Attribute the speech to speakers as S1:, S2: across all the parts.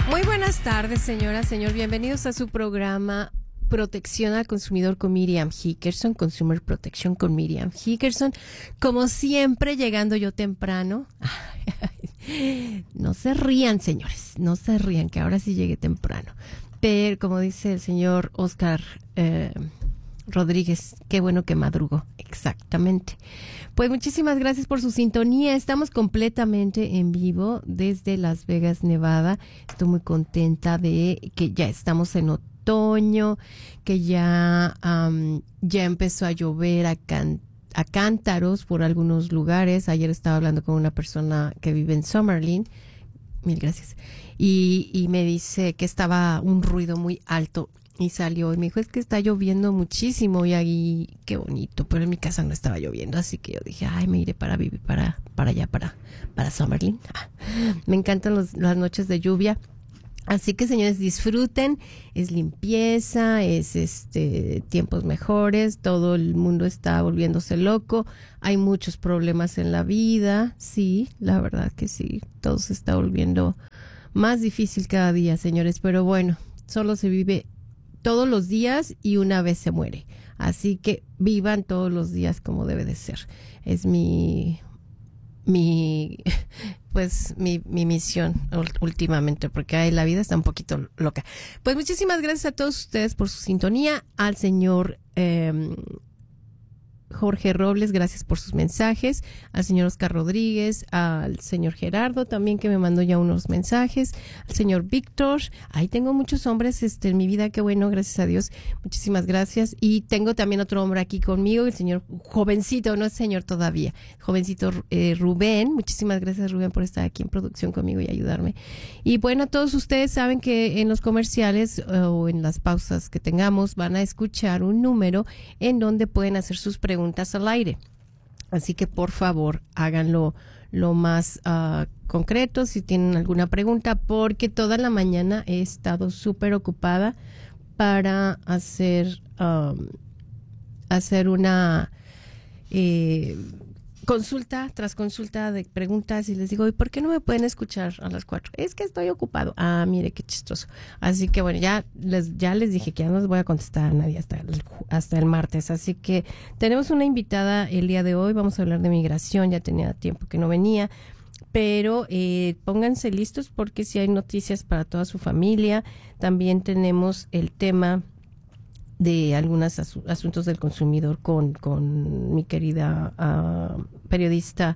S1: Muy buenas tardes, señora, señor. Bienvenidos a su programa Protección al Consumidor con Miriam Hickerson, Consumer Protection con Miriam Hickerson. Como siempre, llegando yo temprano. No se rían, señores, no se rían, que ahora sí llegué temprano. Pero, como dice el señor Oscar Rodríguez, qué bueno que madrugó, exactamente. Pues muchísimas gracias por su sintonía. Estamos completamente en vivo desde Las Vegas, Nevada. Estoy muy contenta de que ya estamos en otoño, que ya empezó a llover a cántaros por algunos lugares. Ayer estaba hablando con una persona que vive en Summerlin. Mil gracias. Y me dice que estaba un ruido muy alto. Y salió y me dijo, es que está lloviendo muchísimo y ahí, qué bonito, pero en mi casa no estaba lloviendo, así que yo dije, ay, me iré para vivir para allá, para Summerlin. Me encantan las noches de lluvia. Así que, señores, disfruten, es limpieza, es tiempos mejores, todo el mundo está volviéndose loco, hay muchos problemas en la vida, sí, la verdad que sí, todo se está volviendo más difícil cada día, señores, pero bueno, solo se vive todos los días y una vez se muere. Así que vivan todos los días como debe de ser. Es mi misión últimamente, porque la vida está un poquito loca. Pues muchísimas gracias a todos ustedes por su sintonía. Al señor Jorge Robles, gracias por sus mensajes, al señor Oscar Rodríguez, al señor Gerardo también, que me mandó ya unos mensajes, al señor Víctor. Ahí tengo muchos hombres en mi vida, qué bueno, gracias a Dios, muchísimas gracias. Y tengo también otro hombre aquí conmigo, el señor jovencito, no es señor todavía, jovencito Rubén. Muchísimas gracias, Rubén, por estar aquí en producción conmigo y ayudarme. Y bueno, todos ustedes saben que en los comerciales o en las pausas que tengamos van a escuchar un número en donde pueden hacer sus preguntas al aire. Así que por favor háganlo lo más concreto si tienen alguna pregunta, porque toda la mañana he estado súper ocupada para hacer una consulta tras consulta de preguntas, y les digo, ¿y por qué no me pueden escuchar a las 4? Es que estoy ocupado. Ah, mire qué chistoso. Así que bueno, ya les dije que ya no les voy a contestar a nadie hasta el martes. Así que tenemos una invitada el día de hoy. Vamos a hablar de migración. Ya tenía tiempo que no venía, pero pónganse listos porque sí hay noticias para toda su familia. También tenemos el tema de algunos asuntos del consumidor con mi querida periodista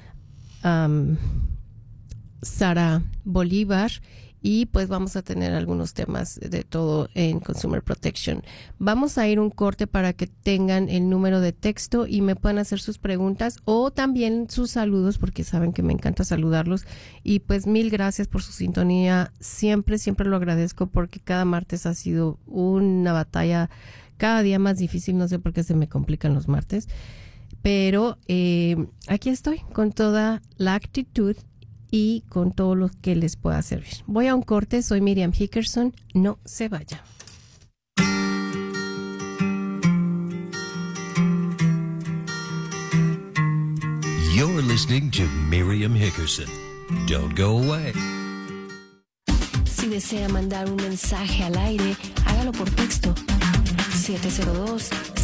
S1: Sara Bolívar, y pues vamos a tener algunos temas de todo en Consumer Protection. Vamos a ir un corte para que tengan el número de texto y me puedan hacer sus preguntas o también sus saludos, porque saben que me encanta saludarlos. Y pues mil gracias por su sintonía. Siempre lo agradezco, porque cada martes ha sido una batalla cada día más difícil. No sé por qué se me complican los martes, pero aquí estoy con toda la actitud y con todo lo que les pueda servir. Voy a un corte, soy Miriam Hickerson, no se vaya.
S2: You're listening to Miriam Hickerson. Don't go away.
S3: Si desea mandar un mensaje al aire, hágalo por texto 702